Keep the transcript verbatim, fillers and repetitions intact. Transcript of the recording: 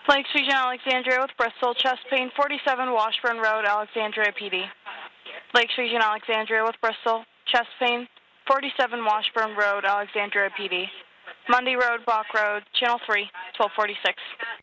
Lakes Region Alexandria with Bristol, chest pain, forty-seven Washburn Road, Alexandria P D. Lakes Region Alexandria with Bristol, chest pain, forty-seven Washburn Road, Alexandria P D. Mundy Road, Bach Road, Channel three, twelve forty-six.